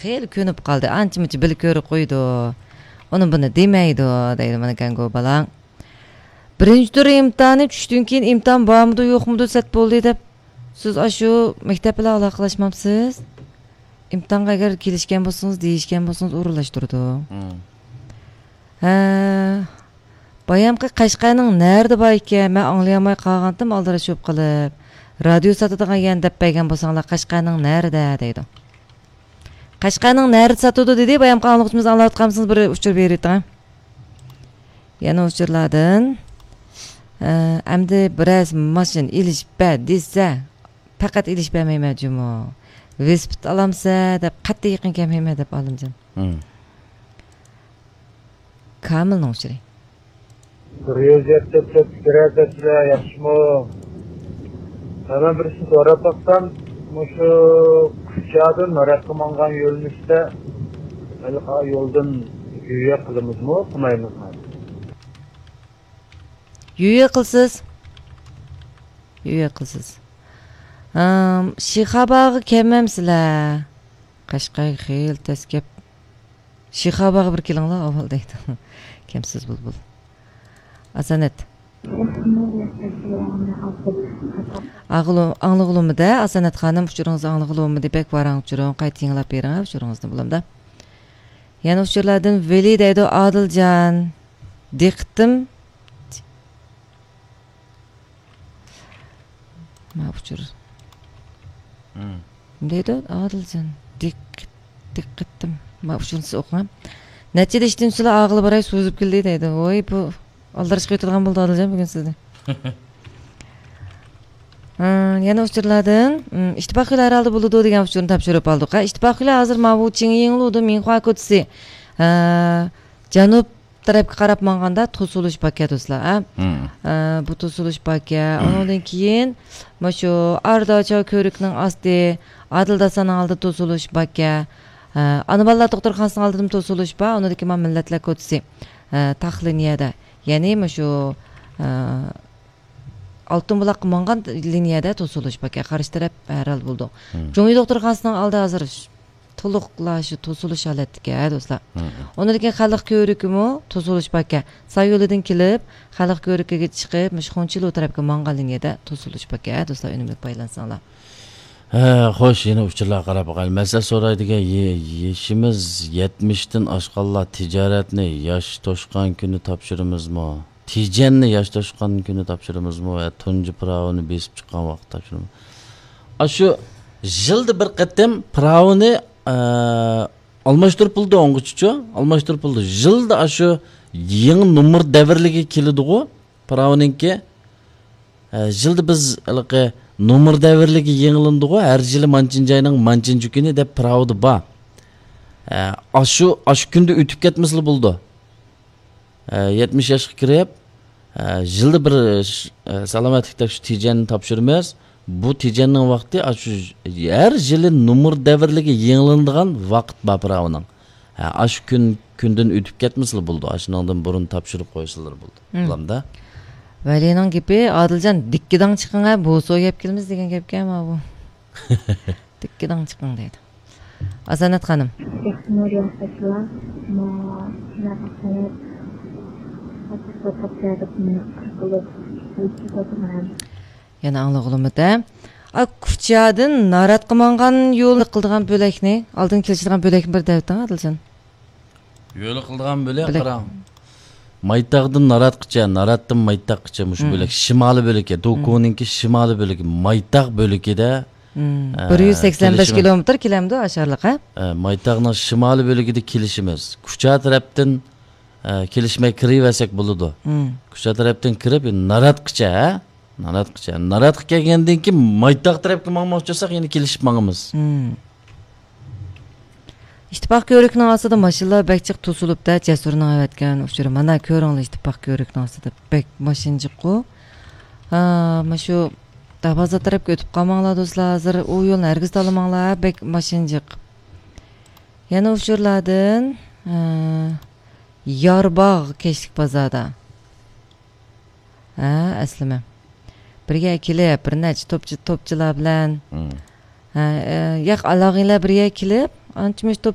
xeyli ko'nib qoldi. Ancha-muncha bilib ko'rib qo'ydi. Uni buni demaydi, deydi mana kango balang. Birinchi tur imtihoni tushdan keyin imtihon bormidi, yo'qmidi, sat bo'ldi deb siz shu maktab bilan aloqalashmamsiz? İmtihonga agar kelishgan bo'lsangiz, deyishgan bo'lsangiz, o'rinlashtirdi. Bayamqi Qashqarning nerede bor ekan, men anglayolmay qolgandim, aldirashib qilib. Radio sotadigan yan deb bergan bo'lsanglar, Qashqarning nerede deydi. Qashqarning nerede sotadi dedi, bayamqi anglag'imiz anglatganmisiz bir uchur berayotgan. Yana uchurlardan endi biroz mashin ilishba desa, faqat ilishbamayman jumo. Vespit alamsa deb qattiq yaqin kelmayman deb olimjon. Kamilning uchuri. Riyoziyatda kirasizda yaxshimi? Mana birisi so'rab baksam, mushu Kuchadın Naratqamangan yo'linishda hali yo'ldan yuya qilamizmi, qilmaymizmi? Yuya qilsiz. Shixabag'i kelmamsizlar. Qashqay xeyl taskab. Shixabag'i bir kelinglar, avval deydi. Kimsiz bulbul. Asanet. Anlıqlımda Asanet xanım uçurunuz anlıqlımı debek varang uçurun qaytinglab bering uçurunuzda bulamda. Yana uçurlardan Veli deydi Adiljan. Diqtim. Ma uçur. Deydi Adiljan. Diqqatdim. Ma uçurunuz oqam. Neçede iştin süle ağılı baray so'zib keldi deydi. Oy bu aldırış qo'ytilgan bo'ldi Adiljan bugun sizni. Yana uçurlardan ittifoqchilar aldı bo'ldi degan uçurni topshirib oldik. Ittifoqchilar hozir Mavuching yengiludi Minhua ko'tsi. Janub tarafga qarab manganda to'silish paket do'stlar. Bu to'silish paket. Undan keyin shu Ardacha ko'rikning osti Adildasaning oldi to'silish paket. Ana bolalar doktorxonasining oldida to'silish bor. Undan keyin millatlar ko'tsi. Taxliniyada. Ya'ni shu Altın bulaq mangan liniyada to'silish paket qarshi taraf haral bo'ldi. Jo'ngi doktorxonasining oldi hozir to'liqlash to'silish holatga do'stlar. Undan keyin xalq ko'rikimi to'silish paket. Sayyo'lidan kelib, xalq ko'rikiga chiqib, Mishxonchilo tarafga mangan liniyada to'silish paket do'stlar unumli paylansanglar. Xo'sh, yana uchurlar qarab qo'yaylik. Masala so'raydigan yeshimiz 70 dan oshqanlar tijoratni yosh to'shqan kuni topshiramizmi? Tijanni yosh to'shqan kuni topshiramizmi va tunji pravini besib chiqqan vaqt topshiramiz. Shu yilda bir qatam pravini almashtirib puldi o'ng'ichchi, almashtirib puldi. Yilda shu yangi nomer davrligi keladi-ku, pravininki. Yilda biz iliqi nomer davrligi yangilindi-ku, har yili manchinchi oyning manchinchi kuni deb pravdi bor. Shu kunda o'tib ketmasli bo'ldi. 70 yoshga kirib, yilda bir salomatlikda shu tijanni topshiramiz. Bu tijanning vaqti shu har yili nomer davrligi yangilanadigan vaqt bor pravining. Shu kundan o'tib ketmasli bo'ldi. Shundan burun topshirib qo'ysalar bo'ldi. Bilamda. Valining gapi Adiljan dikkidan chiqinga bu so'yab kelmiz degan gapga ama bu. Dikkidan chiqing deydi. Asanat xonim. Yana anlıqlımda. Kuchadın Naratqamangan yo'l qildigan bo'lakni, oldin kelishtirgan bo'lakni bir davtdan Adiljan. Yo'l qildigan bo'lak qarang. Maytaqdan Naratqacha, Naratdan Maytaqqa mush bo'lak shimoliy bo'lak, Dokuninki shimoliy bo'lak, Maytaq bo'lakida 185 kilometr kelamdi asharliqa. Maytaqning shimoliy bo'lagida kelishimiz. Kucha tarafdan kelishmay kiraversak bo'ladi. Kucha tarafdan kirib Naratqacha, Naratqa kelgandan keyin Maytaq tarafga mangmoqchi bo'lsak, yana kelishib mangamiz. İttifoq ko'rikning ostida mashinalar bakchiq to'silibda Jasurning avatgan uchur. Mana ko'ringlar ittifoq ko'rikning ostida bek mashinjiqu. Mana shu Tabaza tarafga o'tib qolmanglar do'stlar. Hozir u yo'lni hargiz tanlamanglar, bek mashinjiq. Yana uchurlardan Yorbog' kechlik bozorda. Aslima. Birga kelib, bir necha to'pchilar bilan yo'q, alog'inglar birga kelib, ancha